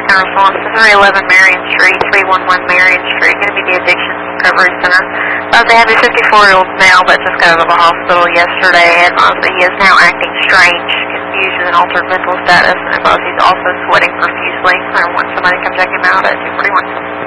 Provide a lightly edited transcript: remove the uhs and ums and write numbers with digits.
in response to 311 Marion Street, 311 Marion Street, going to be the Addiction Recovery Center. They have a 54-year-old male that just got out of the hospital yesterday, and he is now acting strange, confusion, and altered mental status, and he's also sweating profusely. I want somebody to come check him out at 241.